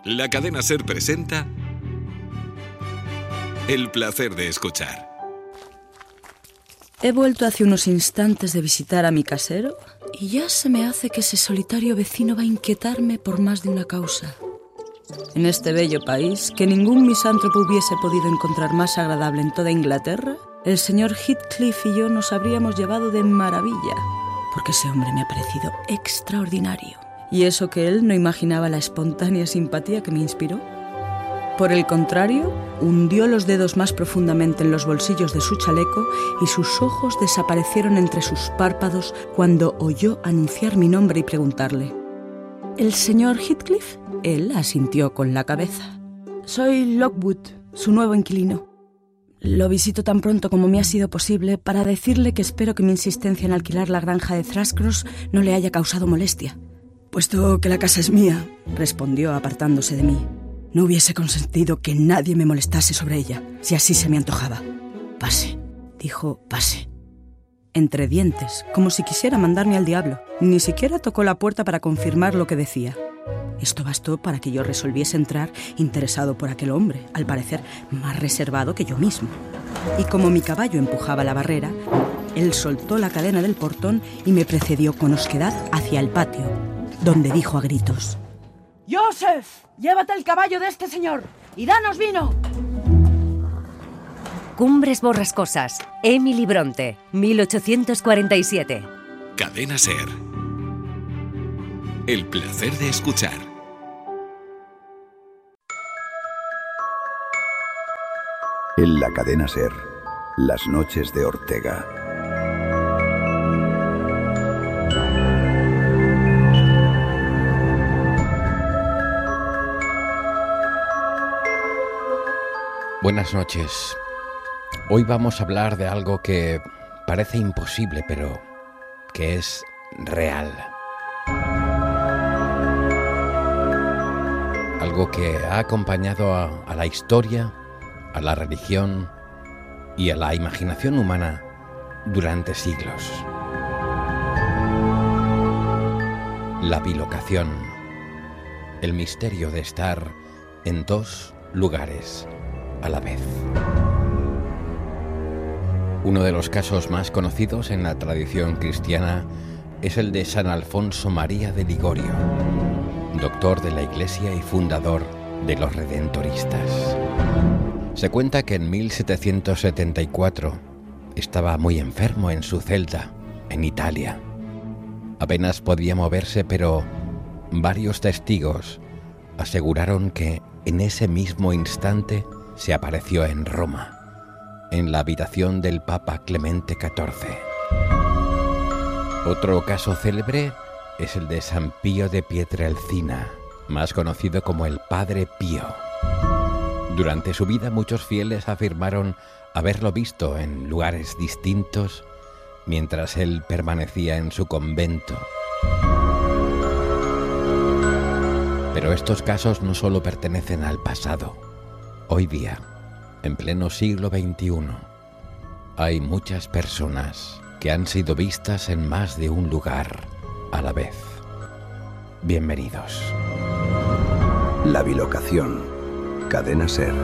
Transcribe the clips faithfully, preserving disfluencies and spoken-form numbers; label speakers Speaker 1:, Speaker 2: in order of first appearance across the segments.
Speaker 1: La cadena SER presenta El placer de escuchar.
Speaker 2: He vuelto hace unos instantes de visitar a mi casero y ya se me hace que ese solitario vecino va a inquietarme por más de una causa. En este bello país, que ningún misántropo hubiese podido encontrar más agradable en toda Inglaterra, el señor Heathcliff y yo nos habríamos llevado de maravilla, porque ese hombre me ha parecido extraordinario. Y eso que él no imaginaba la espontánea simpatía que me inspiró. Por el contrario, hundió los dedos más profundamente en los bolsillos de su chaleco y sus ojos desaparecieron entre sus párpados cuando oyó anunciar mi nombre y preguntarle: ¿El señor Heathcliff? Él asintió con la cabeza. Soy Lockwood, su nuevo inquilino. Lo visito tan pronto como me ha sido posible para decirle que espero que mi insistencia en alquilar la granja de Thrushcross no le haya causado molestia. Puesto que la casa es mía, respondió apartándose de mí, no hubiese consentido que nadie me molestase sobre ella, si así se me antojaba. Pase, dijo, pase. Entre dientes, como si quisiera mandarme al diablo. Ni siquiera tocó la puerta para confirmar lo que decía. Esto bastó para que yo resolviese entrar interesado por aquel hombre, al parecer más reservado que yo mismo. Y como mi caballo empujaba la barrera, él soltó la cadena del portón y me precedió con osquedad hacia el patio, donde dijo a gritos: «Joseph, llévate el caballo de este señor y danos vino».
Speaker 3: Cumbres borrascosas, Emily Bronte, mil ochocientos cuarenta y siete.
Speaker 1: Cadena SER. El placer de escuchar.
Speaker 4: En la cadena SER, las noches de Ortega.
Speaker 5: Buenas noches. Hoy vamos a hablar de algo que parece imposible, pero que es real. Algo que ha acompañado a, a la historia, a la religión y a la imaginación humana durante siglos. La bilocación. El misterio de estar en dos lugares a la vez. Uno de los casos más conocidos en la tradición cristiana es el de San Alfonso María de Ligorio, doctor de la Iglesia y fundador de los redentoristas. Se cuenta que en mil setecientos setenta y cuatro estaba muy enfermo en su celda, en Italia. Apenas podía moverse, pero varios testigos aseguraron que en ese mismo instante se apareció en Roma, en la habitación del Papa Clemente catorce. Otro caso célebre es el de San Pío de Pietrelcina, más conocido como el Padre Pío. Durante su vida muchos fieles afirmaron haberlo visto en lugares distintos mientras él permanecía en su convento. Pero estos casos no solo pertenecen al pasado. Hoy día, en pleno siglo veintiuno, hay muchas personas que han sido vistas en más de un lugar a la vez. Bienvenidos.
Speaker 4: La bilocación. Cadena SER.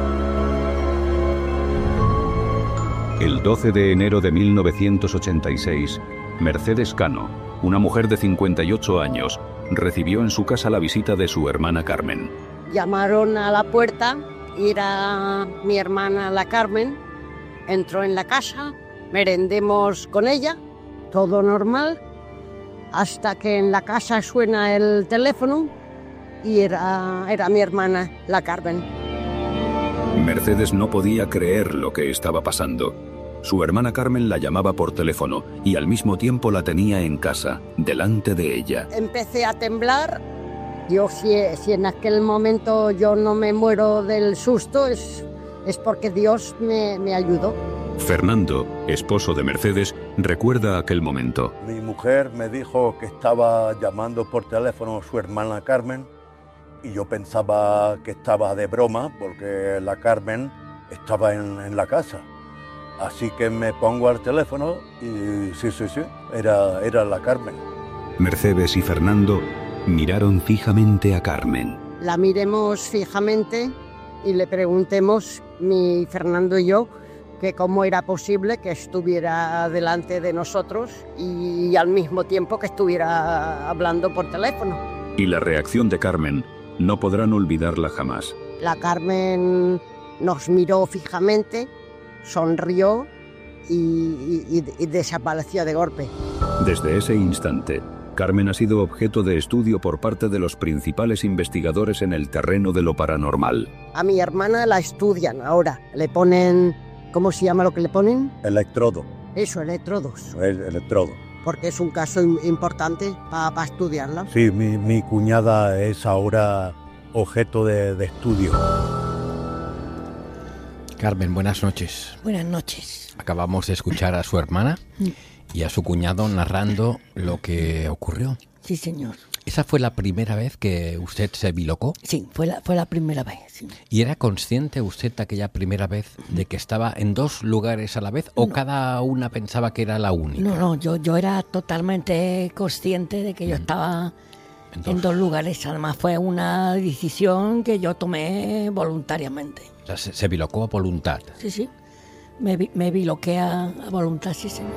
Speaker 6: El doce de enero de mil novecientos ochenta y seis, Mercedes Cano, una mujer de cincuenta y ocho años, recibió en su casa la visita de su hermana Carmen.
Speaker 7: Llamaron a la puerta. Era mi hermana la Carmen, entró en la casa, merendemos con ella, todo normal, hasta que en la casa suena el teléfono y era, era mi hermana la Carmen.
Speaker 6: Mercedes no podía creer lo que estaba pasando. Su hermana Carmen la llamaba por teléfono y al mismo tiempo la tenía en casa, delante de ella.
Speaker 7: Empecé a temblar. Yo, si, si en aquel momento yo no me muero del susto, es, es porque Dios me, me ayudó.
Speaker 6: Fernando, esposo de Mercedes, recuerda aquel momento.
Speaker 8: Mi mujer me dijo que estaba llamando por teléfono a su hermana Carmen y yo pensaba que estaba de broma porque la Carmen estaba en, en la casa. Así que me pongo al teléfono y sí, sí, sí, era, era la Carmen.
Speaker 6: Mercedes y Fernando miraron fijamente a Carmen.
Speaker 7: la miremos fijamente y le preguntemos, mi Fernando y yo, que cómo era posible que estuviera delante de nosotros y al mismo tiempo que estuviera hablando por teléfono.
Speaker 6: Y la reacción de Carmen no podrán olvidarla jamás.
Speaker 7: La Carmen nos miró fijamente, sonrió y, y, y desapareció de golpe.
Speaker 6: Desde ese instante, Carmen ha sido objeto de estudio por parte de los principales investigadores en el terreno de lo paranormal.
Speaker 7: A mi hermana la estudian ahora, le ponen... ¿Cómo se llama lo que le ponen?
Speaker 8: Electrodo.
Speaker 7: Eso, electrodos.
Speaker 8: El electrodo.
Speaker 7: Porque es un caso importante para pa estudiarla.
Speaker 8: Sí, mi, mi cuñada es ahora objeto de, de estudio.
Speaker 5: Carmen, buenas noches.
Speaker 9: Buenas noches.
Speaker 5: Acabamos de escuchar a su hermana y a su cuñado narrando lo que ocurrió.
Speaker 9: Sí, señor.
Speaker 5: ¿Esa fue la primera vez que usted se bilocó?
Speaker 9: Sí, fue la, fue la primera vez. Sí.
Speaker 5: ¿Y era consciente usted aquella primera vez de que estaba en dos lugares a la vez o no. cada una pensaba que era la única?
Speaker 9: No, no, yo, yo era totalmente consciente de que yo estaba en dos. en dos lugares. Además fue una decisión que yo tomé voluntariamente.
Speaker 5: O sea, se, se bilocó a voluntad.
Speaker 9: Sí, sí. Me, me biloqué a, a voluntad, sí, señor.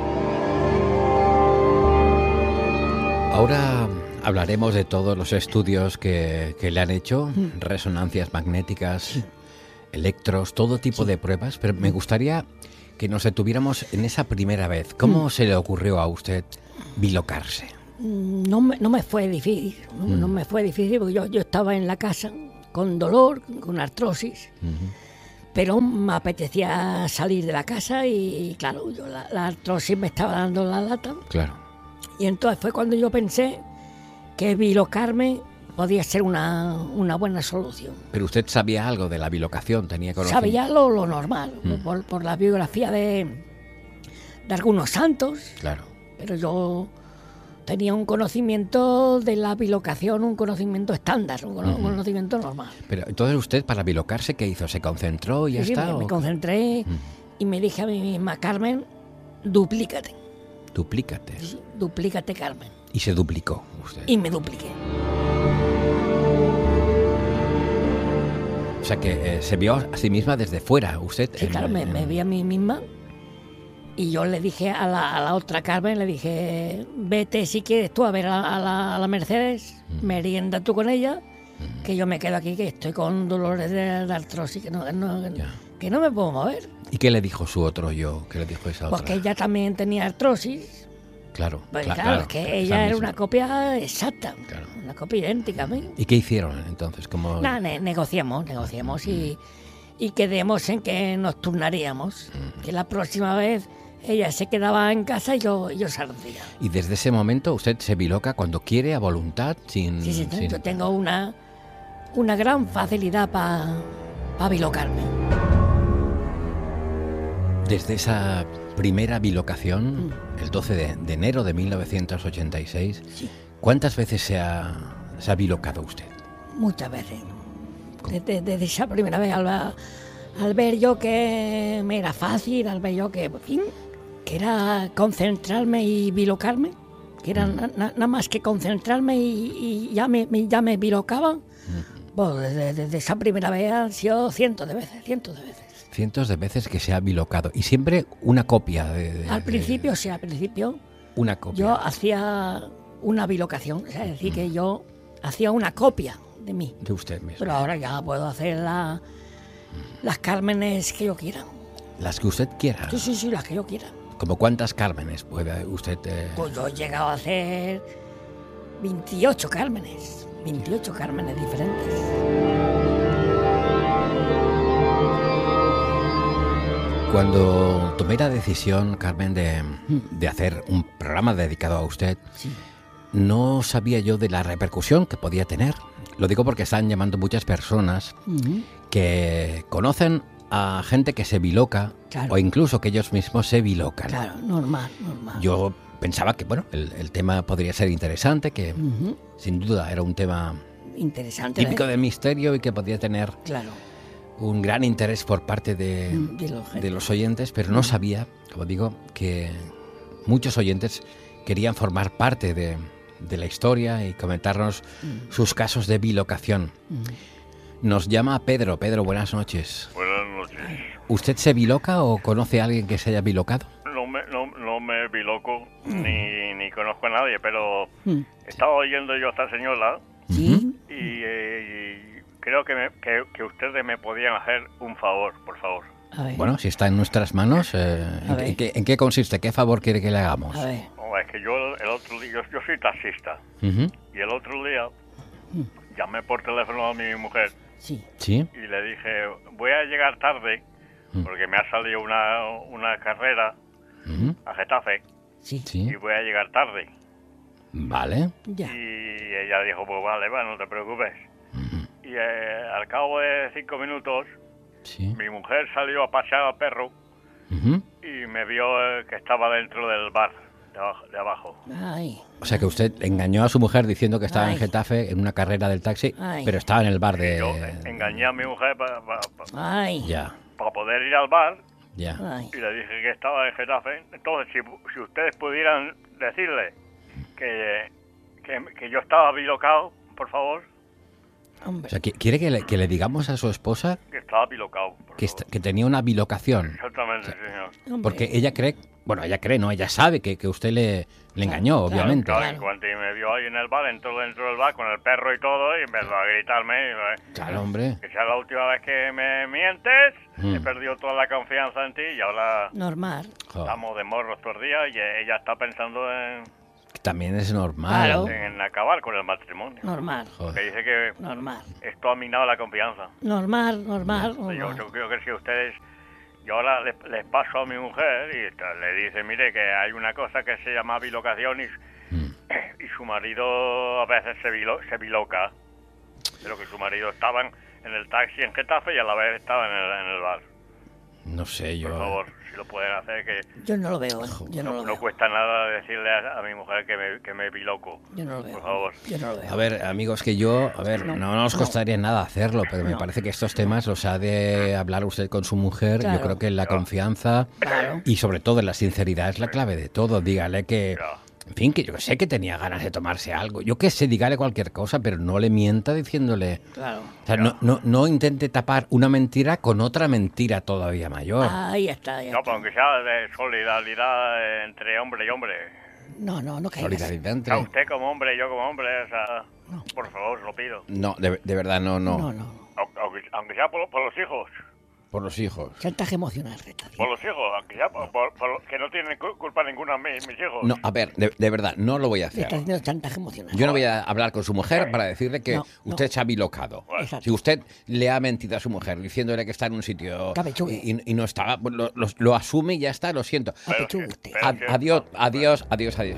Speaker 5: Ahora hablaremos de todos los estudios que, que le han hecho, mm. resonancias magnéticas, sí. electros, todo tipo sí. de pruebas, pero me gustaría que nos detuviéramos en esa primera vez. ¿Cómo mm. se le ocurrió a usted bilocarse?
Speaker 9: No me, no me fue difícil, no, mm. no me fue difícil porque yo, yo estaba en la casa con dolor, con artrosis, mm-hmm. pero me apetecía salir de la casa y, y claro, yo, la, la artrosis me estaba dando la lata.
Speaker 5: Claro.
Speaker 9: Y entonces fue cuando yo pensé que bilocarme podía ser una, una buena solución.
Speaker 5: ¿Pero usted sabía algo de la bilocación? ¿Tenía conocimiento?
Speaker 9: Sabía lo, lo normal, mm. por, por la biografía de, de algunos santos.
Speaker 5: Claro.
Speaker 9: Pero yo tenía un conocimiento de la bilocación, un conocimiento estándar, un, mm. un conocimiento normal.
Speaker 5: Pero entonces usted, para bilocarse, ¿qué hizo? ¿Se concentró y ya
Speaker 9: sí,
Speaker 5: está?
Speaker 9: Sí, me, me concentré mm. y me dije a mí misma, Carmen, duplícate.
Speaker 5: Duplícate.
Speaker 9: Sí, duplícate, Carmen.
Speaker 5: Y se duplicó usted.
Speaker 9: Y me dupliqué.
Speaker 5: O sea que eh, se vio a sí misma desde fuera, usted.
Speaker 9: Sí,
Speaker 5: en,
Speaker 9: claro, me,
Speaker 5: en...
Speaker 9: me vi a mí misma y yo le dije a la, a la otra Carmen, le dije, vete si quieres tú a ver a, a, la, a la Mercedes, mm. merienda tú con ella, mm. que yo me quedo aquí, que estoy con dolores de, de artrosis, que no, no, que no me puedo mover.
Speaker 5: ¿Y qué le dijo su otro yo? ¿Qué le dijo esa otra?
Speaker 9: Porque ella también tenía artrosis.
Speaker 5: Claro,
Speaker 9: pues
Speaker 5: cl-
Speaker 9: claro,
Speaker 5: claro.
Speaker 9: Es que ella era una copia exacta,
Speaker 5: claro.
Speaker 9: una copia idéntica a mí.
Speaker 5: ¿Y qué hicieron entonces? ¿Cómo...
Speaker 9: Nah, ne- negociamos, negociamos mm. y, y quedemos en que nos turnaríamos. Mm. Que la próxima vez ella se quedaba en casa y yo, yo saldría.
Speaker 5: Y desde ese momento usted se biloca cuando quiere, a voluntad, sin...
Speaker 9: Sí, sí,
Speaker 5: sin...
Speaker 9: yo tengo una, una gran facilidad para pa bilocarme.
Speaker 5: Desde esa primera bilocación, mm. el doce de enero de mil novecientos ochenta y seis,
Speaker 9: sí.
Speaker 5: ¿cuántas veces se ha, se ha bilocado usted?
Speaker 9: Muchas veces. Desde, desde esa primera vez, al, al ver yo que me era fácil, al ver yo que, en fin, que era concentrarme y bilocarme, que era mm. nada na, más que concentrarme y, y ya, me, ya me bilocaba, mm. bueno, desde, desde esa primera vez han sido cientos de veces, cientos de veces.
Speaker 5: Cientos de veces que se ha bilocado. Y siempre una copia de... de
Speaker 9: al principio,
Speaker 5: de...
Speaker 9: sí, al principio.
Speaker 5: Una copia.
Speaker 9: Yo hacía una bilocación, o sea, es decir, mm. que yo hacía una copia de mí.
Speaker 5: De usted mismo.
Speaker 9: Pero ahora ya puedo hacer la, las Cármenes que yo quiera.
Speaker 5: ¿Las que usted quiera?
Speaker 9: Sí, sí, sí, las que yo quiera.
Speaker 5: ¿Como cuántas Cármenes puede usted...? Eh...
Speaker 9: Pues yo he llegado a hacer veintiocho Cármenes. veintiocho Cármenes diferentes.
Speaker 5: Cuando tomé la decisión, Carmen, de, de hacer un programa dedicado a usted,
Speaker 9: sí.
Speaker 5: no sabía yo de la repercusión que podía tener. Lo digo porque están llamando muchas personas uh-huh. que conocen a gente que se biloca, claro. o incluso que ellos mismos se bilocan.
Speaker 9: Claro, normal, normal.
Speaker 5: Yo pensaba que bueno, el, el tema podría ser interesante, que uh-huh. sin duda era un tema
Speaker 9: interesante,
Speaker 5: típico
Speaker 9: ¿eh?
Speaker 5: de misterio y que podía tener...
Speaker 9: Claro.
Speaker 5: un gran interés por parte de,
Speaker 9: de, los,
Speaker 5: de los oyentes, pero no sabía, como digo, que muchos oyentes querían formar parte de, de la historia y comentarnos mm. sus casos de bilocación. Mm. Nos llama Pedro. Pedro, buenas noches.
Speaker 10: Buenas noches.
Speaker 5: ¿Usted se biloca o conoce a alguien que se haya bilocado?
Speaker 10: No me, no, no me biloco, mm. ni, ni conozco a nadie, pero mm. estaba oyendo yo a esta señora
Speaker 9: ¿Sí?
Speaker 10: y, eh, y creo que, me, que, que ustedes me podían hacer un favor, por favor.
Speaker 5: Bueno, si está en nuestras manos, eh, ¿en, ¿en, qué, ¿en qué consiste? ¿Qué favor quiere que le hagamos?
Speaker 9: A ver.
Speaker 10: No, es que yo el otro día, yo, yo soy taxista,
Speaker 5: uh-huh.
Speaker 10: y el otro día uh-huh. llamé por teléfono a mi mujer
Speaker 9: sí.
Speaker 5: ¿Sí?
Speaker 10: y le dije, voy a llegar tarde uh-huh. porque me ha salido una, una carrera uh-huh. a Getafe
Speaker 9: sí.
Speaker 10: y voy a llegar tarde.
Speaker 5: Vale.
Speaker 9: Ya.
Speaker 10: Y ella dijo, pues vale, va, no te preocupes.
Speaker 5: Uh-huh.
Speaker 10: Y eh, al cabo de cinco minutos,
Speaker 5: sí.
Speaker 10: mi mujer salió a pasear al perro
Speaker 5: uh-huh.
Speaker 10: y me vio eh, que estaba dentro del bar de abajo. De abajo.
Speaker 9: Ay.
Speaker 5: O sea que usted engañó a su mujer diciendo que estaba
Speaker 9: Ay.
Speaker 5: en Getafe en una carrera del taxi,
Speaker 9: Ay.
Speaker 5: pero estaba en el bar de...
Speaker 10: Yo engañé a mi mujer para pa, pa,
Speaker 5: ya.
Speaker 10: pa poder ir al bar
Speaker 5: ya.
Speaker 9: Ay.
Speaker 10: y le dije que estaba en Getafe. Entonces, si, si ustedes pudieran decirle que, que, que yo estaba bilocado, por favor.
Speaker 5: Hombre. O sea, ¿quiere que le, que le digamos a su esposa
Speaker 10: que estaba bilocado?
Speaker 5: Que, est- que tenía una bilocación?
Speaker 10: Exactamente,
Speaker 5: o sea,
Speaker 10: señor.
Speaker 5: Porque ella cree, bueno, ella cree, ¿no? Ella sabe que, que usted le, le engañó,
Speaker 9: claro,
Speaker 5: obviamente.
Speaker 10: Claro, en cuanto me vio ahí en el bar, entró dentro del bar con el perro y todo y empezó a gritarme. Y,
Speaker 5: claro, hombre.
Speaker 10: Que sea la última vez que me mientes,
Speaker 5: mm.
Speaker 10: he perdido toda la confianza en ti y ahora
Speaker 9: normal.
Speaker 10: Estamos de morros todos los días y ella está pensando en...
Speaker 5: También es normal.
Speaker 9: Claro.
Speaker 10: En acabar con el matrimonio.
Speaker 9: Normal.
Speaker 10: Porque dice que
Speaker 9: normal.
Speaker 10: esto ha minado la confianza.
Speaker 9: Normal, normal. normal.
Speaker 10: Yo, yo creo que si ustedes... Yo ahora les, les paso a mi mujer y le dice, mire, que hay una cosa que se llama bilocación y,
Speaker 5: mm.
Speaker 10: y su marido a veces se, bilo, se biloca. Pero que su marido estaba en, en el taxi en Getafe y a la vez estaba en el, en el bar.
Speaker 5: No sé, yo...
Speaker 10: Por favor, si lo pueden hacer, que...
Speaker 9: Yo no lo veo, ¿eh? Yo no,
Speaker 10: no,
Speaker 9: lo
Speaker 10: no
Speaker 9: veo.
Speaker 10: cuesta nada decirle a, a mi mujer que me, que me biloco.
Speaker 9: Yo no lo veo.
Speaker 10: Por favor.
Speaker 9: Yo no lo veo.
Speaker 5: A ver, amigos, que yo... A ver, no, no nos costaría no. nada hacerlo, pero me no. parece que estos temas los ha de hablar usted con su mujer. Claro. Yo creo que la confianza
Speaker 9: claro.
Speaker 5: y sobre todo la sinceridad es la clave de todo. Dígale que... Claro. En fin, que yo sé que tenía ganas de tomarse algo. Yo qué sé, dígale cualquier cosa, pero no le mienta diciéndole...
Speaker 9: Claro.
Speaker 5: O sea, no, no, no intente tapar una mentira con otra mentira todavía mayor.
Speaker 9: Ahí está, ahí está.
Speaker 10: No, pero aunque sea de solidaridad entre hombre y hombre.
Speaker 9: No, no, no caigas.
Speaker 5: Solidaridad entre...
Speaker 10: A usted como hombre y yo como hombre, o sea, no. por favor, lo pido.
Speaker 5: No, de, de verdad, no, no.
Speaker 9: No, no.
Speaker 10: Aunque, aunque sea por, por los hijos.
Speaker 5: Por los hijos.
Speaker 9: Chantaje emocional.
Speaker 10: Por los hijos, aunque ya por, por, por, que no tienen culpa ninguna mis, mis hijos.
Speaker 5: No, a ver, de, de verdad, no lo voy a hacer.
Speaker 9: Está haciendo chantaje emocional.
Speaker 5: Yo no voy a hablar con su mujer para decirle que no, usted no. se ha bilocado.
Speaker 9: Exacto.
Speaker 5: Si usted le ha mentido a su mujer diciéndole que está en un sitio y, y no estaba, lo, lo, lo asume y ya está, lo siento.
Speaker 10: Pero, pero,
Speaker 5: Ad, adiós, adiós, adiós, adiós,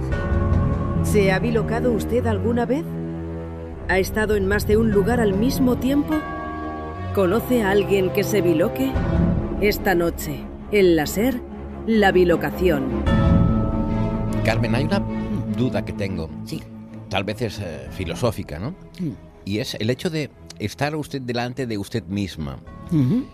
Speaker 5: adiós.
Speaker 11: ¿Se ha bilocado usted alguna vez? ¿Ha estado en más de un lugar al mismo tiempo? ¿Conoce a alguien que se biloque? Esta noche, en la SER, la bilocación.
Speaker 5: Carmen, hay una duda que tengo.
Speaker 9: Sí.
Speaker 5: Tal vez es eh, filosófica, ¿no? Mm. Y es el hecho de estar usted delante de usted misma.
Speaker 9: Uh-huh.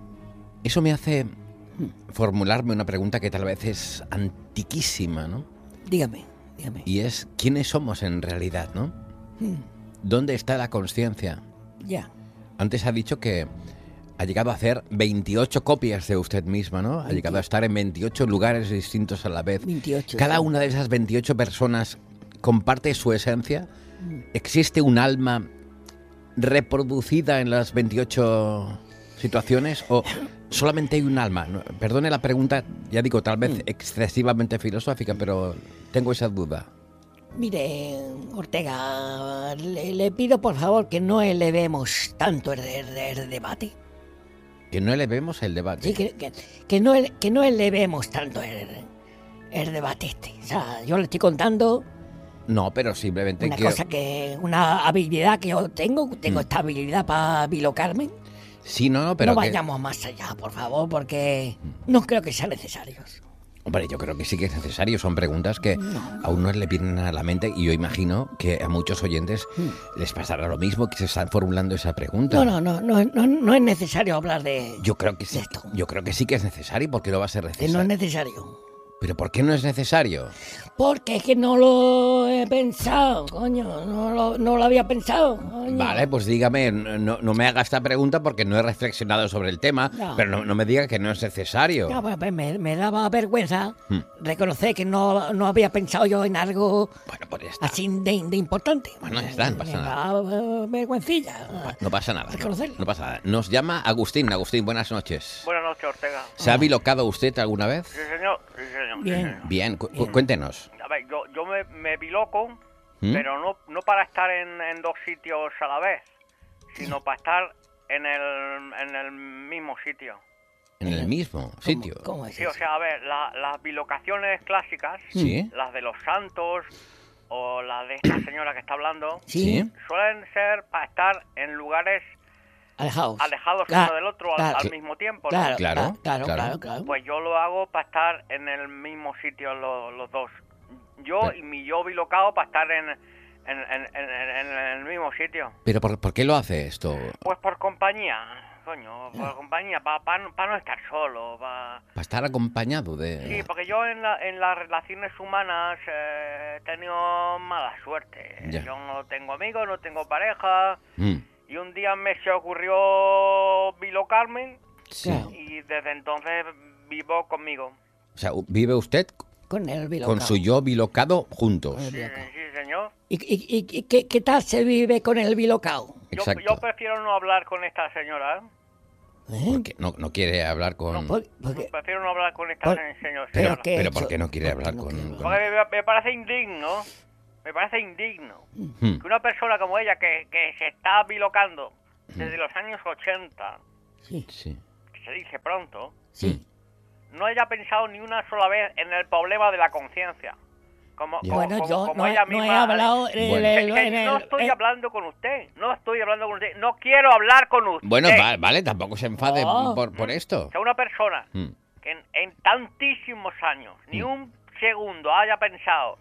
Speaker 5: Eso me hace mm. formularme una pregunta que tal vez es antiquísima, ¿no?
Speaker 9: Dígame, dígame.
Speaker 5: Y es, ¿quiénes somos en realidad, no?
Speaker 9: Mm.
Speaker 5: ¿Dónde está la conciencia?
Speaker 9: Ya.
Speaker 5: Antes ha dicho que ha llegado a hacer veintiocho copias de usted misma, ¿no? Ha veintiocho. Llegado a estar en veintiocho lugares distintos a la vez.
Speaker 9: veintiocho.
Speaker 5: Cada
Speaker 9: sí.
Speaker 5: una de esas veintiocho personas comparte su esencia. ¿Existe un alma reproducida en las veintiocho situaciones o solamente hay un alma? Perdone la pregunta, ya digo, tal vez excesivamente filosófica, pero tengo esa duda.
Speaker 9: Mire, Ortega, le, le pido por favor que no elevemos tanto el, el, el debate.
Speaker 5: ¿Que no elevemos el debate?
Speaker 9: Sí, que, que, que, no, que no elevemos tanto el, el debate este. O sea, yo le estoy contando...
Speaker 5: No, pero simplemente
Speaker 9: una
Speaker 5: quiero...
Speaker 9: cosa que... Una habilidad que yo tengo, tengo mm. esta habilidad para bilocarme.
Speaker 5: Sí, no, pero...
Speaker 9: No
Speaker 5: que...
Speaker 9: vayamos más allá, por favor, porque no creo que sea necesario.
Speaker 5: Hombre, yo creo que sí que es necesario. Son preguntas que no. a uno le vienen a la mente y yo imagino que a muchos oyentes mm. les pasará lo mismo, que se están formulando esa pregunta.
Speaker 9: No, no, no, no, no, no es necesario hablar de
Speaker 5: Yo creo que sí.
Speaker 9: esto.
Speaker 5: Yo creo que sí que es necesario, porque no va a ser necesario.
Speaker 9: Que no es necesario.
Speaker 5: ¿Pero por qué no es necesario?
Speaker 9: Porque es que no lo he pensado, coño, no lo, no lo había pensado. Coño.
Speaker 5: Vale, pues dígame, no, no me haga esta pregunta porque no he reflexionado sobre el tema,
Speaker 9: No.
Speaker 5: pero no, no me diga que no es necesario.
Speaker 9: No, pues, pues, me, me daba vergüenza
Speaker 5: Hmm.
Speaker 9: reconocer que no, no había pensado yo en algo
Speaker 5: pues
Speaker 9: así de, de importante.
Speaker 5: Bueno, ya está, no pasa
Speaker 9: Me
Speaker 5: nada.
Speaker 9: daba eh, vergüencilla.
Speaker 5: No pasa nada. No,
Speaker 9: Reconocerlo.
Speaker 5: no pasa nada. Nos llama Agustín. Agustín, buenas noches.
Speaker 10: Buenas noches, Ortega.
Speaker 5: ¿Se ha bilocado usted alguna vez?
Speaker 10: Sí, señor. Sí, señor. Sí,
Speaker 9: Bien.
Speaker 10: señor.
Speaker 5: Bien, cu- cu- cuéntenos.
Speaker 10: A ver, yo, yo me, me biloco,
Speaker 5: ¿Mm?
Speaker 10: pero no, no para estar en, en dos sitios a la vez, sino para estar en el, en el mismo sitio.
Speaker 5: En el mismo sitio.
Speaker 9: ¿Cómo es
Speaker 10: Sí, o sea, a ver, la- las bilocaciones clásicas,
Speaker 5: Sí.
Speaker 10: las de los santos o las de esta señora que está hablando,
Speaker 5: Sí.
Speaker 10: suelen ser para estar en lugares
Speaker 9: Alejados.
Speaker 10: alejados
Speaker 9: Claro,
Speaker 10: uno del otro al,
Speaker 9: claro.
Speaker 10: al mismo tiempo, ¿no?
Speaker 9: Claro,
Speaker 5: Claro,
Speaker 9: claro, claro,
Speaker 5: claro.
Speaker 9: claro, claro.
Speaker 10: Pues yo lo hago para estar en el mismo sitio los, los dos. Yo
Speaker 5: Pero-
Speaker 10: y mi yo bilocado para estar en, en, en, en- en- en el mismo sitio.
Speaker 5: ¿Pero por, por qué lo hace esto?
Speaker 10: Pues por compañía, coño, por compañía, para no estar solo. Pa...
Speaker 5: Para estar acompañado de...
Speaker 10: Sí, porque yo en, la, en las relaciones humanas eh, he tenido mala suerte.
Speaker 5: Ya.
Speaker 10: Yo no tengo amigos, no tengo pareja.
Speaker 5: Mm.
Speaker 10: Y un día me se ocurrió bilocarme
Speaker 5: Sí.
Speaker 10: y desde entonces vivo conmigo.
Speaker 5: O sea, ¿vive usted
Speaker 9: Con el bilocado.
Speaker 5: con su yo bilocado juntos?
Speaker 10: Sí, sí, señor.
Speaker 9: ¿Y, y, y- y qué, qué tal se vive con el bilocao?
Speaker 10: Yo,
Speaker 5: Exacto.
Speaker 10: yo prefiero no hablar con esta señora.
Speaker 5: Porque no, no quiere hablar con...
Speaker 10: Prefiero no hablar con esta
Speaker 5: Por-
Speaker 10: se- señora.
Speaker 5: Pero, pero ¿por qué no quiere hablar con...? con-
Speaker 10: Porque me, me parece indigno, me parece indigno
Speaker 5: Hmm.
Speaker 10: que una persona como ella que, que se está bilocando desde los años ochenta,
Speaker 5: Sí.
Speaker 10: que se dice pronto,
Speaker 5: Sí.
Speaker 10: no haya pensado ni una sola vez en el problema de la conciencia. Como,
Speaker 9: Ya.
Speaker 10: como-
Speaker 9: Bueno,
Speaker 10: como-
Speaker 9: yo
Speaker 10: como
Speaker 9: no he-
Speaker 10: ella
Speaker 9: no he
Speaker 10: misma-
Speaker 9: hablado en el-
Speaker 10: Que- que
Speaker 9: en el-
Speaker 10: no estoy
Speaker 9: eh.
Speaker 10: hablando con usted, no estoy hablando con usted, no quiero hablar con usted.
Speaker 5: Bueno, va- vale, tampoco se enfade
Speaker 10: Oh.
Speaker 5: por, por esto.
Speaker 10: O sea, una persona
Speaker 5: Mm.
Speaker 10: que en, en tantísimos años, ni
Speaker 5: Mm.
Speaker 10: un segundo haya pensado,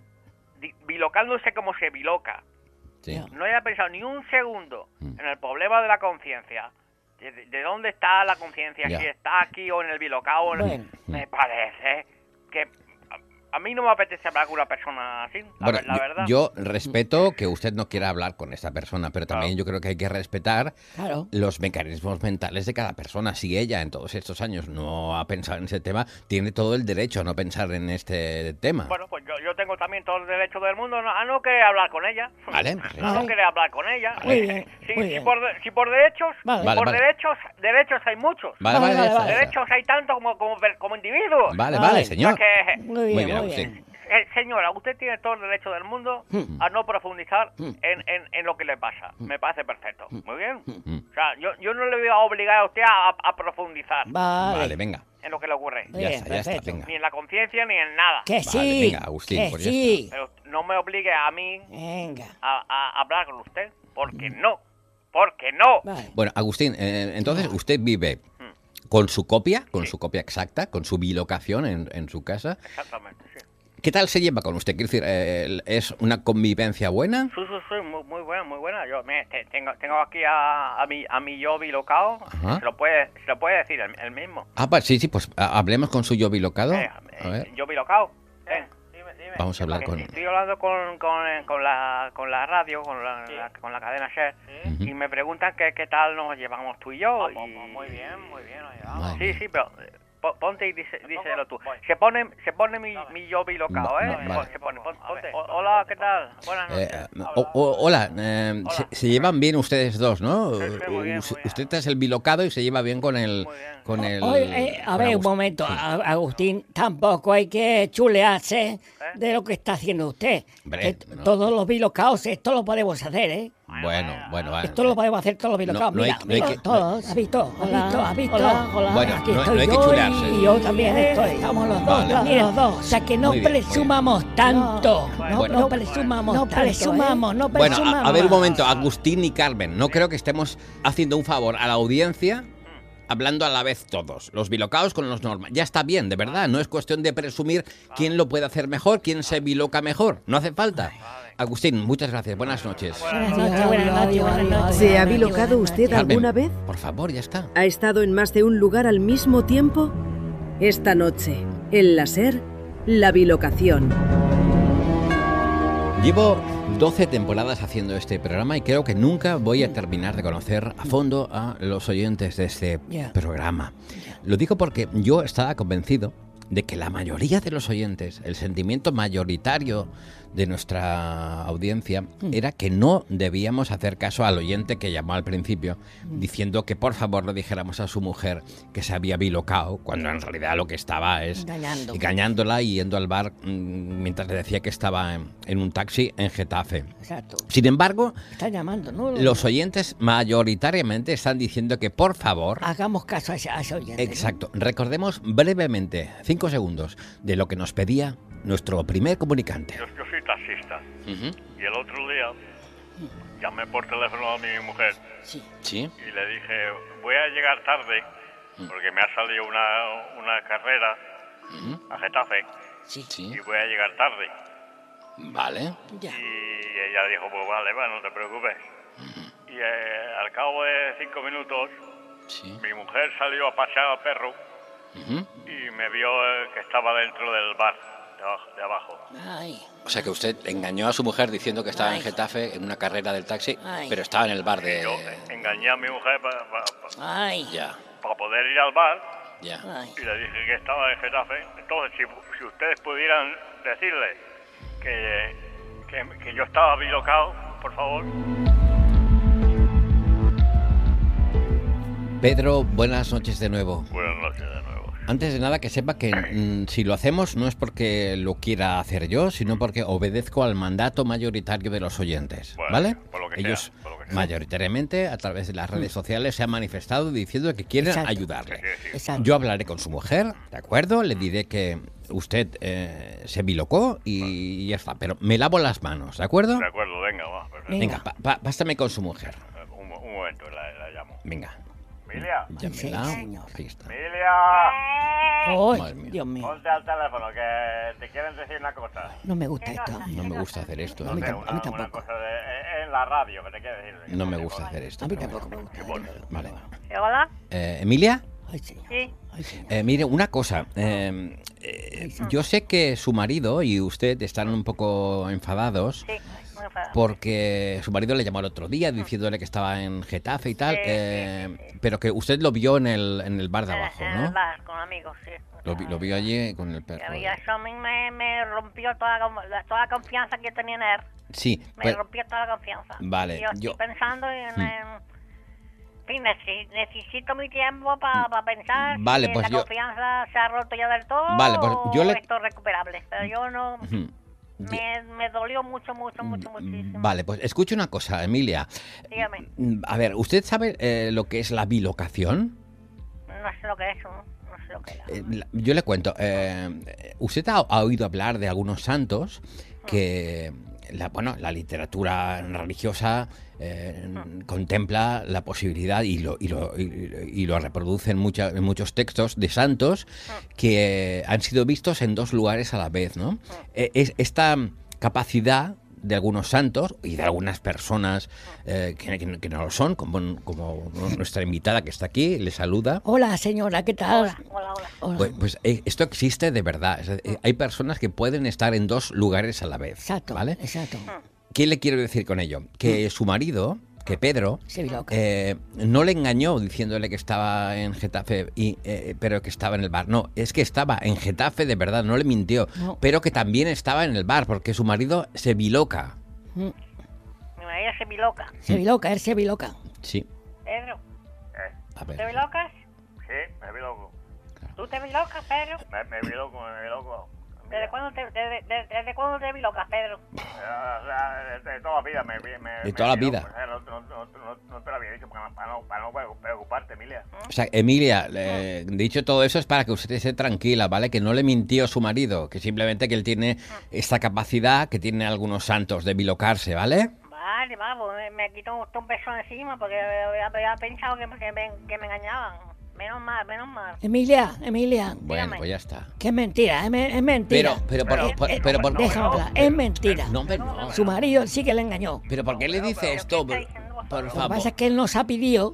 Speaker 10: di- bilocándose como se biloca,
Speaker 5: Sí.
Speaker 10: no haya pensado ni un segundo
Speaker 5: Mm.
Speaker 10: en el problema de la conciencia, de, de- de dónde está la conciencia,
Speaker 5: Ya.
Speaker 10: si está aquí o en el bilocao, o en-
Speaker 5: Bueno.
Speaker 10: me parece que a, a mí no me apetece hablar con una persona así, la,
Speaker 5: Bueno,
Speaker 10: ver- la verdad.
Speaker 5: yo, yo respeto que usted no quiera hablar con esta persona, pero también yo creo que hay que respetar
Speaker 9: Claro.
Speaker 5: los mecanismos mentales de cada persona. Si ella en todos estos años no ha pensado en ese tema, tiene todo el derecho a no pensar en este tema.
Speaker 10: Bueno, pues yo, yo tengo también todo el derecho del mundo a no, a no querer hablar con ella.
Speaker 5: Vale.
Speaker 10: A no querer hablar con ella.
Speaker 5: Muy bien,
Speaker 10: Si,
Speaker 5: muy
Speaker 10: si
Speaker 5: bien.
Speaker 10: por, de- si por derechos,
Speaker 5: Vale.
Speaker 10: por
Speaker 5: Vale, vale.
Speaker 10: derechos, derechos hay muchos.
Speaker 5: Vale, vale, vale, vale.
Speaker 10: Derechos hay tantos como, como, per- como individuos.
Speaker 5: Vale, vale, señor.
Speaker 10: O sea que,
Speaker 5: Muy bien, Muy bien, muy Agustín.
Speaker 10: eh, señora, usted tiene todo el derecho del mundo
Speaker 5: Mm.
Speaker 10: a no profundizar
Speaker 5: Mm.
Speaker 10: en, en, en lo que le pasa. Me parece perfecto. Muy bien.
Speaker 5: Mm.
Speaker 10: O sea, yo, yo no le voy a obligar a usted a, a profundizar
Speaker 9: Vale.
Speaker 5: Vale, venga.
Speaker 10: en lo que le ocurre.
Speaker 5: Ya está, ya está, venga.
Speaker 10: Ni en la conciencia ni en nada.
Speaker 9: Que
Speaker 5: Vale,
Speaker 9: sí.
Speaker 5: venga, Agustín,
Speaker 9: que
Speaker 5: pues ya
Speaker 9: sí.
Speaker 10: Pero no me obligue a mí
Speaker 9: Venga.
Speaker 10: a, a hablar con usted, porque no, porque no.
Speaker 5: Bueno, Agustín, eh, entonces usted vive con su copia, con su copia exacta, con su bilocación en, en su casa.
Speaker 10: Exactamente, sí.
Speaker 5: ¿Qué tal se lleva con usted? Quiero decir, eh, ¿es una convivencia buena?
Speaker 10: Sí, sí, sí, muy, muy buena, muy buena. Yo me, te- tengo, tengo aquí a, a, mi, a mi yo bilocao,
Speaker 5: Ajá.
Speaker 10: se lo puede, se lo puede decir el, el mismo.
Speaker 5: Ah, pues sí, sí, pues a- hablemos con su yo bilocado.
Speaker 10: Eh,
Speaker 5: A ver,
Speaker 10: Yo bilocao. Eh,
Speaker 5: vamos a hablar
Speaker 10: porque
Speaker 5: con...
Speaker 10: Estoy hablando con, con, con, la, con la radio, con la, la- con la cadena SER,
Speaker 5: Ujú.
Speaker 10: y me preguntan qué, qué tal nos llevamos tú y yo. y...
Speaker 12: Muy bien, muy bien. nos
Speaker 5: Madre
Speaker 10: Sí,
Speaker 5: mía.
Speaker 10: sí, pero eh, po- ponte y dice, díselo tú. Se pone, se pone mi, mi yo bilocao,
Speaker 5: Va-
Speaker 10: ¿eh?
Speaker 5: va- vale.
Speaker 10: Se pone, pon- ponte. O- hola, ¿qué tal? Buenas
Speaker 5: Eh,
Speaker 10: noches.
Speaker 5: o- o- hola, eh, Se, se llevan bien ustedes dos, ¿no?
Speaker 10: muy bien,
Speaker 5: Us- Usted es el bilocado y se lleva bien con el... Con el
Speaker 9: Oye, eh, a
Speaker 5: con
Speaker 9: ver, un
Speaker 5: Agustín.
Speaker 9: momento, A- Agustín, tampoco hay que chulearse de lo que está haciendo usted.
Speaker 5: Hombre,
Speaker 9: Que
Speaker 5: no.
Speaker 9: Todos los bilocaos, esto lo podemos hacer, ¿eh?
Speaker 5: Bueno, bueno, vale.
Speaker 9: Esto lo podemos hacer todos los bilocaos.
Speaker 5: No, no hay-
Speaker 9: Mira,
Speaker 5: no hay
Speaker 9: mira,
Speaker 5: que-
Speaker 9: todos. ¿Has visto?
Speaker 11: Hola,
Speaker 9: ¿Has visto? ¿Has visto?
Speaker 11: hola,
Speaker 9: Hola.
Speaker 5: Bueno,
Speaker 9: Aquí
Speaker 5: no-
Speaker 9: estoy
Speaker 5: no hay que
Speaker 9: yo
Speaker 5: chulearse.
Speaker 9: y yo también estoy. Estamos los dos.
Speaker 5: Vale.
Speaker 9: Mira, los dos. O sea, que no
Speaker 5: Muy bien, muy bien.
Speaker 9: presumamos tanto. No,
Speaker 5: Bueno.
Speaker 9: no presumamos
Speaker 11: No
Speaker 9: tanto,
Speaker 11: presumamos,
Speaker 9: ¿eh? no
Speaker 5: Bueno,
Speaker 9: presumamos.
Speaker 5: a, a ver un momento, Agustín y Carmen, no creo que estemos haciendo un favor a la audiencia hablando a la vez todos, los bilocaos con los normales. Ya está bien, de verdad, no es cuestión de presumir quién lo puede hacer mejor, quién se biloca mejor, no hace falta. Agustín, muchas gracias, buenas noches.
Speaker 9: Buenas noches, buenas noches, buenas noches.
Speaker 11: ¿Se ha bilocado usted
Speaker 5: Carmen,
Speaker 11: alguna vez?
Speaker 5: por favor, ya está.
Speaker 11: ¿Ha estado en más de un lugar al mismo tiempo? Esta noche, en la SER, la bilocación.
Speaker 5: Llevo doce temporadas haciendo este programa y creo que nunca voy a terminar de conocer a fondo a los oyentes de este
Speaker 9: Yeah.
Speaker 5: programa. Lo digo porque yo estaba convencido de que la mayoría de los oyentes, el sentimiento mayoritario de nuestra audiencia era que no debíamos hacer caso al oyente que llamó al principio diciendo que por favor le dijéramos a su mujer que se había bilocado, cuando en realidad lo que estaba es
Speaker 9: Engañando.
Speaker 5: engañándola y yendo al bar mm, mientras le decía que estaba en, en un taxi en Getafe.
Speaker 9: Exacto.
Speaker 5: Sin embargo,
Speaker 9: Está llamando, ¿no?
Speaker 5: los oyentes mayoritariamente están diciendo que por favor...
Speaker 9: Hagamos caso a ese, a ese oyente. ¿no?
Speaker 5: Exacto. Recordemos brevemente, cinco segundos, de lo que nos pedía nuestro primer comunicante.
Speaker 10: Yo, yo soy taxista.
Speaker 5: Ujú.
Speaker 10: Y el otro día llamé por teléfono a mi mujer
Speaker 9: Sí.
Speaker 5: Sí.
Speaker 10: y le dije, voy a llegar tarde porque me ha salido una, una carrera a Getafe
Speaker 9: Sí.
Speaker 5: Sí.
Speaker 10: y voy a llegar tarde.
Speaker 5: Vale.
Speaker 9: Ya.
Speaker 10: Y ella dijo, pues vale, va, no te preocupes. Y eh, al cabo de cinco minutos,
Speaker 5: Sí.
Speaker 10: mi mujer salió a pasear al perro
Speaker 5: Ujú.
Speaker 10: y me vio eh, que estaba dentro del bar, de abajo. De abajo.
Speaker 9: Ay.
Speaker 5: O sea que usted engañó a su mujer diciendo que estaba
Speaker 9: Ay.
Speaker 5: en Getafe en una carrera del taxi,
Speaker 9: Ay.
Speaker 5: pero estaba en el bar de...
Speaker 10: Yo eh, engañé a mi mujer para
Speaker 9: Ay.
Speaker 5: Ya,
Speaker 10: poder ir al bar
Speaker 5: ya.
Speaker 9: Ay.
Speaker 10: y le dije que estaba en Getafe. Entonces, si, si ustedes pudieran decirle que, que, que yo estaba bilocado, por favor.
Speaker 5: Pedro, buenas noches de nuevo.
Speaker 10: Buenas noches de nuevo.
Speaker 5: Antes de nada, que sepa que mm, si lo hacemos no es porque lo quiera hacer yo, sino porque obedezco al mandato mayoritario de los oyentes,
Speaker 10: Bueno,
Speaker 5: ¿vale?
Speaker 10: por lo que
Speaker 5: Ellos
Speaker 10: sea, por lo que sea.
Speaker 5: mayoritariamente a través de las redes sociales se han manifestado diciendo que quieren
Speaker 9: Exacto.
Speaker 5: ayudarle.
Speaker 10: Sí, sí.
Speaker 9: Exacto.
Speaker 5: Yo hablaré con su mujer, ¿de acuerdo? Le diré que usted eh, se bilocó y ya está, pero me lavo las manos, ¿de acuerdo?
Speaker 10: De acuerdo, venga, va. perfecto.
Speaker 5: Venga, pa- pa- pástame con su mujer.
Speaker 10: Un, un momento, la, la llamo.
Speaker 5: Venga,
Speaker 10: Emilia,
Speaker 5: llámela.
Speaker 9: Sí, señor.
Speaker 5: Ahí está.
Speaker 10: Emilia,
Speaker 9: Ay,
Speaker 5: Madre mía.
Speaker 9: Dios mío.
Speaker 10: ponte al teléfono que te quieren decir una cosa.
Speaker 9: No me gusta esto.
Speaker 5: No me gusta hacer esto.
Speaker 9: A mí
Speaker 5: ¿eh?
Speaker 9: tampoco.
Speaker 10: una,
Speaker 9: tampoco.
Speaker 10: una cosa de, en- en la radio que te quiere decir.
Speaker 5: No me gusta hacer esto.
Speaker 9: A mí
Speaker 5: pero
Speaker 9: tampoco me
Speaker 5: bueno.
Speaker 9: gusta.
Speaker 5: Vale.
Speaker 12: Hola,
Speaker 5: Eh, ¿Emilia?
Speaker 9: Ay, señor.
Speaker 12: sí.
Speaker 9: Ay, señor.
Speaker 5: Eh, mire, una cosa. eh, eh, yo sé que su marido y usted están un poco enfadados
Speaker 12: Sí, muy enfadada.
Speaker 5: porque su marido le llamó el otro día diciéndole que estaba en Getafe y tal,
Speaker 12: Sí,
Speaker 5: eh,
Speaker 12: sí, sí.
Speaker 5: pero que usted lo vio en el, en el bar de
Speaker 12: En-
Speaker 5: abajo,
Speaker 12: en el
Speaker 5: ¿no?
Speaker 12: bar, con amigos, sí.
Speaker 5: Lo, vi- lo vio allí con el
Speaker 12: Y
Speaker 5: perro.
Speaker 12: y eso a mí me, me rompió toda, la con- la- toda la confianza que tenía en él.
Speaker 5: Sí,
Speaker 12: Me
Speaker 5: pues,
Speaker 12: rompió toda la confianza.
Speaker 5: Vale,
Speaker 12: Yo estoy
Speaker 5: yo-
Speaker 12: pensando en...
Speaker 5: Hmm.
Speaker 12: en- en fin, necesi- necesito mi tiempo para pensar
Speaker 5: Vale,
Speaker 12: si
Speaker 5: pues
Speaker 12: la
Speaker 5: yo-
Speaker 12: confianza se ha roto ya del todo
Speaker 5: Vale, pues yo
Speaker 12: o
Speaker 5: le-
Speaker 12: esto es recuperable. Pero yo no...
Speaker 5: Ujú.
Speaker 12: Me, me dolió mucho, mucho, mucho, muchísimo.
Speaker 5: Vale, pues escuche una cosa, Emilia.
Speaker 12: Dígame,
Speaker 5: Mm, A ver, ¿usted sabe eh, lo que es la bilocación?
Speaker 12: no sé lo que es, no, no sé lo que era.
Speaker 5: Eh, la- yo le cuento. eh, ¿Usted ha, ha oído hablar de algunos santos que, la, bueno, la literatura religiosa eh, contempla la posibilidad y lo, y lo, y, y lo reproduce en, mucha- en muchos textos de santos que han sido vistos en dos lugares a la vez, ¿no? Eh, es, esta capacidad de algunos santos y de algunas personas eh, que, que no- que no lo son, como, como nuestra invitada que está aquí, le saluda.
Speaker 9: Hola, señora, ¿qué tal?
Speaker 12: Hola, hola, hola.
Speaker 9: Hola.
Speaker 5: Pues, pues, eh, esto existe de verdad. Es decir, hay personas que pueden estar en dos lugares a la vez.
Speaker 9: Exacto,
Speaker 5: ¿Vale?
Speaker 9: exacto.
Speaker 5: ¿Qué le quiero decir con ello? Que su marido, que Pedro,
Speaker 9: Se biloca.
Speaker 5: eh, no le engañó diciéndole que estaba en Getafe, y, eh, pero que estaba en el bar. No, es que estaba en Getafe de verdad, no le mintió.
Speaker 9: No.
Speaker 5: Pero que también estaba en el bar, porque su marido se biloca.
Speaker 9: Mm.
Speaker 12: Mi marido se biloca.
Speaker 9: Se biloca, él se biloca.
Speaker 5: Sí,
Speaker 12: Pedro,
Speaker 5: a
Speaker 12: ¿te
Speaker 5: ver.
Speaker 12: bilocas?
Speaker 10: Sí, me vi loco.
Speaker 12: ¿Tú te bilocas, Pedro?
Speaker 10: Me, me vi loco, me vi loco.
Speaker 12: ¿Desde cuándo te, desde, desde, desde cuándo te bilocas, Pedro?
Speaker 10: De, de toda la vida me, me, me
Speaker 5: De toda la
Speaker 10: vi
Speaker 5: vida.
Speaker 10: loco. O sea, no, no, no, no, no te lo había dicho para, para, no, para no preocuparte, Emilia.
Speaker 5: O sea, Emilia, eh, dicho todo eso es para que usted esté tranquila, ¿vale? Que no le mintió su marido, que simplemente que él tiene esta capacidad que tienen algunos santos de bilocarse, ¿vale?
Speaker 12: Vale, vamos, me, me quitó un, un peso encima porque había, había pensado que, que, me, que me engañaban. Menos mal, menos mal.
Speaker 9: Emilia, Emilia,
Speaker 5: Bueno,
Speaker 12: Dígame.
Speaker 5: pues ya está.
Speaker 9: que es mentira, es, me- es mentira.
Speaker 5: Pero, pero, por-
Speaker 9: Eh,
Speaker 5: por-
Speaker 9: eh,
Speaker 5: pero, por-
Speaker 9: déjame hablar, es mentira.
Speaker 5: No, pero no.
Speaker 9: Su marido sí que le engañó.
Speaker 5: Pero ¿por qué le dice esto? Por, por
Speaker 9: Lo que
Speaker 5: favor.
Speaker 9: pasa es que él nos ha pedido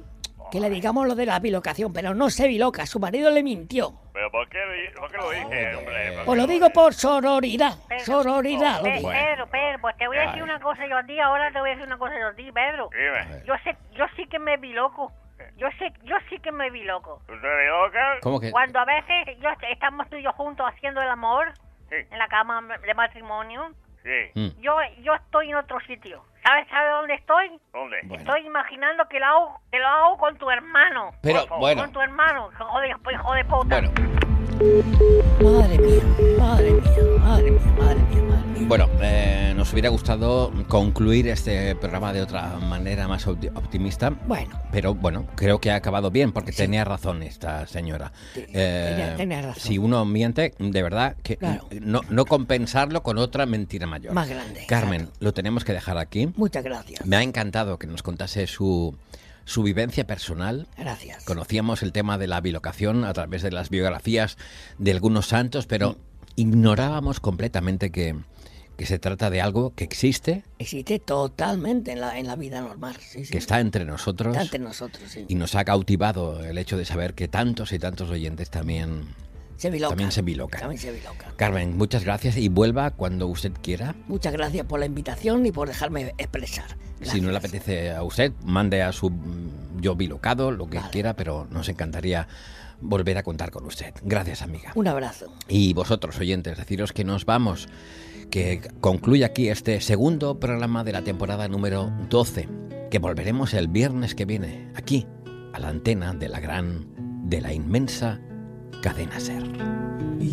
Speaker 9: que le digamos lo de la bilocación, pero no se biloca, su marido le mintió.
Speaker 10: ¿Pero por qué, por qué lo dije, hombre? ¿Por
Speaker 9: Pues
Speaker 10: qué
Speaker 9: lo digo por sororidad, sororidad. Lo
Speaker 12: Pe-
Speaker 9: digo.
Speaker 12: Pedro, Pedro, pues te voy a decir una cosa yo a ti, ahora te voy a decir una cosa yo a ti, Pedro.
Speaker 10: Dime.
Speaker 12: Yo sé, yo sí que me vi loco. Yo sé, yo sí que me vi loco.
Speaker 10: ¿Tú te vi loca?
Speaker 5: ¿Cómo que?
Speaker 12: Cuando a veces yo estamos tú y yo juntos haciendo el amor
Speaker 10: Sí.
Speaker 12: en la cama de matrimonio,
Speaker 10: Sí.
Speaker 5: Mm.
Speaker 12: yo yo estoy en otro sitio. ¿Sabes, sabes dónde estoy?
Speaker 10: ¿Dónde?
Speaker 5: Bueno.
Speaker 12: Estoy imaginando que lo hago, que lo hago con tu hermano.
Speaker 5: Pero,
Speaker 12: Con-
Speaker 5: bueno.
Speaker 12: Con tu hermano, hijo de, hijo de puta.
Speaker 5: Bueno,
Speaker 9: Madre mía, madre mía, madre mía, madre mía, madre mía.
Speaker 5: bueno eh, nos hubiera gustado concluir este programa de otra manera más opti- optimista.
Speaker 9: Bueno.
Speaker 5: Pero bueno, creo que ha acabado bien porque tenía razón esta señora.
Speaker 9: Sí,
Speaker 5: Eh,
Speaker 9: tenía- tenía razón.
Speaker 5: Si uno miente, de verdad, que
Speaker 9: Claro.
Speaker 5: no, no compensarlo con otra mentira mayor.
Speaker 9: Más grande,
Speaker 5: Carmen,
Speaker 9: exacto.
Speaker 5: lo tenemos que dejar aquí.
Speaker 9: Muchas gracias.
Speaker 5: Me ha encantado que nos contase su, su vivencia personal.
Speaker 9: Gracias.
Speaker 5: Conocíamos el tema de la bilocación a través de las biografías de algunos santos, pero ignorábamos completamente que, que se trata de algo que existe,
Speaker 9: Existe totalmente en la, en la vida normal. Sí, sí.
Speaker 5: que está entre nosotros,
Speaker 9: Está entre nosotros, sí.
Speaker 5: y nos ha cautivado el hecho de saber que tantos y tantos oyentes también
Speaker 9: Se bilocan.
Speaker 5: también se bilocan.
Speaker 9: También se bilocan.
Speaker 5: Carmen, muchas gracias y vuelva cuando usted quiera.
Speaker 9: Muchas gracias por la invitación y por dejarme expresar. Gracias.
Speaker 5: Si no le apetece a usted, mande a su mm, yo bilocado, lo que
Speaker 9: Vale.
Speaker 5: quiera, pero nos encantaría volver a contar con usted. Gracias, amiga.
Speaker 9: Un abrazo.
Speaker 5: Y vosotros, oyentes, deciros que nos vamos, que concluye aquí este segundo programa de la temporada número doce, que volveremos el viernes que viene, aquí, a la antena de la gran, de la inmensa Cadena SER.